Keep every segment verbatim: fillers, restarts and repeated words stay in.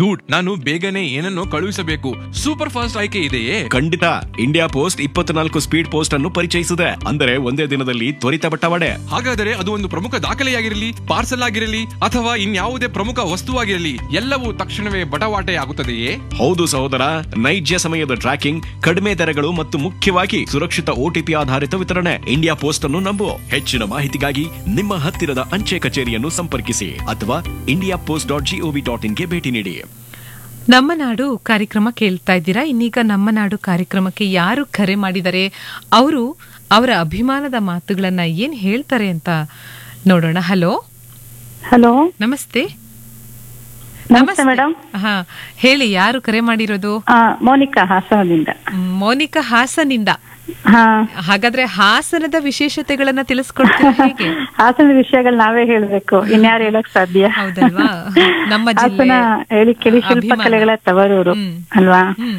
Dude, ನಾನು ಬೇಗನೆ ಏನನ್ನು ಕಳುಹಿಸಬೇಕು. ಸೂಪರ್ ಫಾಸ್ಟ್ ಆಯ್ಕೆ ಇದೆಯೇ? ಖಂಡಿತ. ಇಂಡಿಯಾ ಪೋಸ್ಟ್ ಇಪ್ಪತ್ನಾಲ್ಕು ಸ್ಪೀಡ್ ಪೋಸ್ಟ್ ಅನ್ನು ಪರಿಚಯಿಸಿದೆ. ಅಂದರೆ ಒಂದೇ ದಿನದಲ್ಲಿ ತ್ವರಿತ ಬಟ್ಟವಾಡೆ. ಹಾಗಾದರೆ ಅದು ಒಂದು ಪ್ರಮುಖ ದಾಖಲೆಯಾಗಿರಲಿ, ಪಾರ್ಸಲ್ ಆಗಿರಲಿ ಅಥವಾ ಇನ್ಯಾವುದೇ ಪ್ರಮುಖ ವಸ್ತುವಾಗಿರಲಿ, ಎಲ್ಲವೂ ತಕ್ಷಣವೇ ಬಟವಾಟೆ ಆಗುತ್ತದೆಯೇ? ಹೌದು ಸಹೋದರ, ನೈಜ ಸಮಯದ ಟ್ರ್ಯಾಕಿಂಗ್, ಕಡಿಮೆ ದರಗಳು ಮತ್ತು ಮುಖ್ಯವಾಗಿ ಸುರಕ್ಷಿತ ಓಟಿಪಿ ಆಧಾರಿತ ವಿತರಣೆ. ಇಂಡಿಯಾ ಪೋಸ್ಟ್ ಅನ್ನು ನಂಬು. ಹೆಚ್ಚಿನ ಮಾಹಿತಿಗಾಗಿ ನಿಮ್ಮ ಹತ್ತಿರದ ಅಂಚೆ ಕಚೇರಿಯನ್ನು ಸಂಪರ್ಕಿಸಿ ಅಥವಾ India post dot gov dot ಇನ್ಗೆ ಭೇಟಿ ನೀಡಿ. ನಮ್ಮ ನಾಡು ಕಾರ್ಯಕ್ರಮ ಕೇಳ್ತಾ ಇದ್ದೀರಾ. ಇನ್ನೀಗ ನಮ್ಮ ನಾಡು ಕಾರ್ಯಕ್ರಮಕ್ಕೆ ಯಾರು ಕರೆ ಮಾಡಿದರೆ ಅವರು ಅವರ ಅಭಿಮಾನದ ಮಾತುಗಳನ್ನ ಏನ್ ಹೇಳ್ತಾರೆ ಅಂತ ನೋಡೋಣ. ಹಲೋ ಹಲೋ, ನಮಸ್ತೆ. ನಮಸ್ತೆ ಮೇಡಮ್. ಹಾ, ಹೇಳಿ, ಯಾರು ಕರೆ ಮಾಡಿರೋದು? ಮೋನಿಕಾ ಹಾಸನದಿಂದ. ಮೋನಿಕಾ ಹಾಸನಿಂದ. ಹಾ, ಹಾಗಾದ್ರೆ ಹಾಸನದ ವಿಶೇಷತೆಗಳನ್ನ ತಿಳಿಸ್ಕೊಡ್ತೀರಾ ಹೇಗೆ? ಹಾಸನದ ವಿಷಯಗಳು ನಾವೇ ಹೇಳ್ಬೇಕು, ಇನ್ಯಾರು ಹೇಳಕ್ ಸಾಧ್ಯ? ಹೌದಲ್ವಾ? ನಮ್ಮ ಹಾಸನ ಹೇಳಿ ಕೇಳಿ ಶಿಲ್ಪಕಲೆಗಳ ತವರೂರು ಅಲ್ವಾ?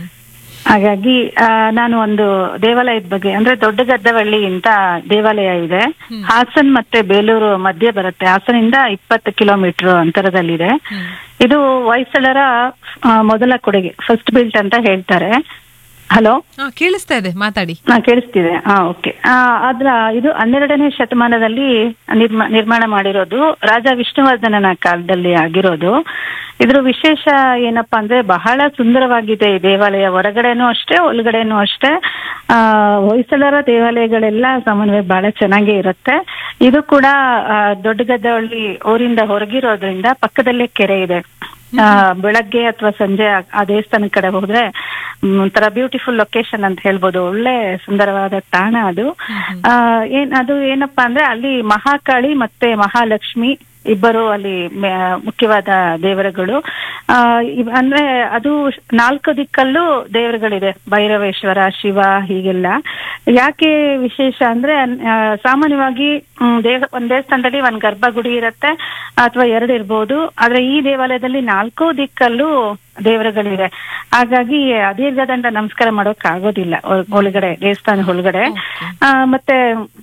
ಹಾಗಾಗಿ ಆ, ನಾನು ಒಂದು ದೇವಾಲಯದ ಬಗ್ಗೆ, ಅಂದ್ರೆ ದೊಡ್ಡ ಗದ್ದವಳ್ಳಿ ಅಂತ ದೇವಾಲಯ ಇದೆ. ಹಾಸನ್ ಮತ್ತೆ ಬೇಲೂರು ಮಧ್ಯೆ ಬರುತ್ತೆ. ಹಾಸನಿಂದ ಇಪ್ಪತ್ತು ಕಿಲೋಮೀಟರ್ ಅಂತರದಲ್ಲಿದೆ. ಇದು ಹೊಯ್ಸಳರ ಮೊದಲ ಕೊಡುಗೆ, ಫಸ್ಟ್ ಬಿಲ್ಟ್ ಅಂತ ಹೇಳ್ತಾರೆ. ಹಲೋ, ಕೇಳಿಸ್ತಾ ಇದೆ, ಮಾತಾಡಿ. ಹಾ, ಕೇಳಿಸ್ತಿದೆ. ಹಾ, ಓಕೆ. ಅದ್ರ ಇದು ಹನ್ನೆರಡನೇ ಶತಮಾನದಲ್ಲಿ ನಿರ್ಮಾ ನಿರ್ಮಾಣ ಮಾಡಿರೋದು, ರಾಜ ವಿಷ್ಣುವರ್ಧನನ ಕಾಲದಲ್ಲಿ ಆಗಿರೋದು. ಇದ್ರ ವಿಶೇಷ ಏನಪ್ಪಾ ಅಂದ್ರೆ ಬಹಳ ಸುಂದರವಾಗಿದೆ ಈ ದೇವಾಲಯ. ಹೊರಗಡೆನೂ ಅಷ್ಟೇ, ಒಳಗಡೆನೂ ಅಷ್ಟೇ. ಆ ಹೊಯ್ಸಳರ ದೇವಾಲಯಗಳೆಲ್ಲ ಸಾಮಾನ್ಯ ಬಹಳ ಚೆನ್ನಾಗೇ ಇರುತ್ತೆ. ಇದು ಕೂಡ ದೊಡ್ಡಗದ್ದವಳ್ಳಿ ಊರಿಂದ ಹೊರಗಿರೋದ್ರಿಂದ ಪಕ್ಕದಲ್ಲೇ ಕೆರೆ ಇದೆ. ಆ ಬೆಳಗ್ಗೆ ಅಥವಾ ಸಂಜೆ ಆ ದೇವಸ್ಥಾನದ ಕಡೆ ಹೋದ್ರೆ ಒಂಥರ ಬ್ಯೂಟಿಫುಲ್ ಲೊಕೇಶನ್ ಅಂತ ಹೇಳ್ಬೋದು. ಒಳ್ಳೆ ಸುಂದರವಾದ ತಾಣ ಅದು. ಆ ಏನ್ ಅದು ಏನಪ್ಪಾ ಅಂದ್ರೆ ಅಲ್ಲಿ ಮಹಾಕಾಳಿ ಮತ್ತೆ ಮಹಾಲಕ್ಷ್ಮಿ ಇಬ್ಬರು ಅಲ್ಲಿ ಮುಖ್ಯವಾದ ದೇವರುಗಳು. ಆ ಅಂದ್ರೆ ಅದು ನಾಲ್ಕು ದಿಕ್ಕಲ್ಲೂ ದೇವರುಗಳಿದೆ, ಭೈರವೇಶ್ವರ, ಶಿವ, ಹೀಗೆಲ್ಲ. ಯಾಕೆ ವಿಶೇಷ ಅಂದ್ರೆ ಸಾಮಾನ್ಯವಾಗಿ ದೇವ ಒಂದ್ ದೇವಸ್ಥಾನದಲ್ಲಿ ಒಂದ್ ಗರ್ಭಗುಡಿ ಇರತ್ತೆ ಅಥವಾ ಎರಡು ಇರ್ಬೋದು, ಆದ್ರೆ ಈ ದೇವಾಲಯದಲ್ಲಿ ನಾಲ್ಕು ದಿಕ್ಕಲ್ಲೂ ದೇವರುಗಳಿವೆ. ಹಾಗಾಗಿ ಅದೀರ್ಘದಂಡ ನಮಸ್ಕಾರ ಮಾಡೋಕ್ ಆಗೋದಿಲ್ಲ ಒಳಗಡೆ, ದೇವಸ್ಥಾನ ಒಳಗಡೆ. ಆ ಮತ್ತೆ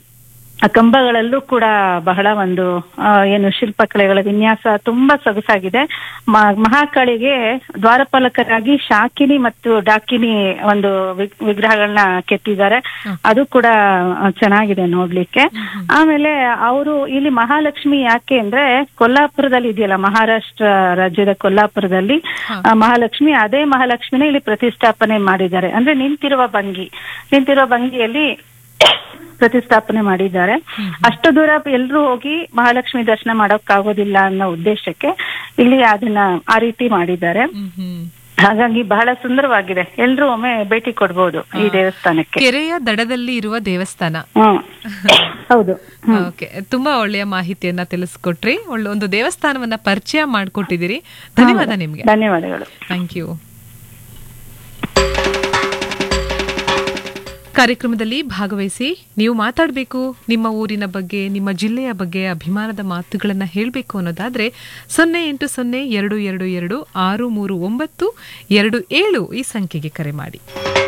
ಆ ಕಂಬಗಳಲ್ಲೂ ಕೂಡ ಬಹಳ ಒಂದು ಏನು ಶಿಲ್ಪಕಲೆಗಳ ವಿನ್ಯಾಸ ತುಂಬಾ ಸೊಗಸಾಗಿದೆ. ಮಹಾಕಾಳಿಗೆ ದ್ವಾರಪಾಲಕರಾಗಿ ಶಾಕಿನಿ ಮತ್ತು ಡಾಕಿನಿ ಒಂದು ವಿಗ್ರಹಗಳನ್ನ ಕೆತ್ತಿದ್ದಾರೆ. ಅದು ಕೂಡ ಚೆನ್ನಾಗಿದೆ ನೋಡ್ಲಿಕ್ಕೆ. ಆಮೇಲೆ ಅವರು ಇಲ್ಲಿ ಮಹಾಲಕ್ಷ್ಮಿ ಯಾಕೆ ಅಂದ್ರೆ ಕೊಲ್ಲಾಪುರದಲ್ಲಿ ಇದೆಯಲ್ಲ, ಮಹಾರಾಷ್ಟ್ರ ರಾಜ್ಯದ ಕೊಲ್ಲಾಪುರದಲ್ಲಿ ಮಹಾಲಕ್ಷ್ಮಿ, ಅದೇ ಮಹಾಲಕ್ಷ್ಮಿನ ಇಲ್ಲಿ ಪ್ರತಿಷ್ಠಾಪನೆ ಮಾಡಿದ್ದಾರೆ. ಅಂದ್ರೆ ನಿಂತಿರುವ ಭಂಗಿ ನಿಂತಿರುವ ಭಂಗಿಯಲ್ಲಿ ಪ್ರತಿಷ್ಠಾಪನೆ ಮಾಡಿದ್ದಾರೆ. ಅಷ್ಟು ದೂರ ಎಲ್ರೂ ಹೋಗಿ ಮಹಾಲಕ್ಷ್ಮಿ ದರ್ಶನ ಮಾಡೋಕ್ಕಾಗೋದಿಲ್ಲ ಅನ್ನೋ ಉದ್ದೇಶಕ್ಕೆ ಇಲ್ಲಿ ಅದನ್ನ ಆ ರೀತಿ ಮಾಡಿದ್ದಾರೆ. ಹಾಗಾಗಿ ಬಹಳ ಸುಂದರವಾಗಿದೆ. ಎಲ್ರೂ ಒಮ್ಮೆ ಭೇಟಿ ಕೊಡ್ಬೋದು ಈ ದೇವಸ್ಥಾನಕ್ಕೆ. ಕೆರೆಯ ದಡದಲ್ಲಿ ಇರುವ ದೇವಸ್ಥಾನ. ಹ್ಮ್, ಹೌದು. ಓಕೆ, ತುಂಬಾ ಒಳ್ಳೆಯ ಮಾಹಿತಿಯನ್ನ ತಿಳಿಸ್ಕೊಟ್ರಿ. ಒಳ್ಳೆ ಒಂದು ದೇವಸ್ಥಾನವನ್ನ ಪರಿಚಯ ಮಾಡ್ಕೊಟ್ಟಿದ್ದೀರಿ. ಧನ್ಯವಾದ ನಿಮ್ಗೆ. ಧನ್ಯವಾದಗಳು. Thank you. ಕಾರ್ಯಕ್ರಮದಲ್ಲಿ ಭಾಗವಹಿಸಿ ನೀವು ಮಾತಾಡಬೇಕು, ನಿಮ್ಮ ಊರಿನ ಬಗ್ಗೆ, ನಿಮ್ಮ ಜಿಲ್ಲೆಯ ಬಗ್ಗೆ ಅಭಿಮಾನದ ಮಾತುಗಳನ್ನ ಹೇಳಬೇಕು ಅನ್ನೋದಾದ್ರೆ ಸೊನ್ನೆ ಎಂಟು ಸೊನ್ನೆ ಎರಡು ಎರಡು ಎರಡು ಆರು ಮೂರು ಒಂಬತ್ತು ಎರಡು ಏಳು ಈ ಸಂಖ್ಯೆಗೆ ಕರೆ ಮಾಡಿ.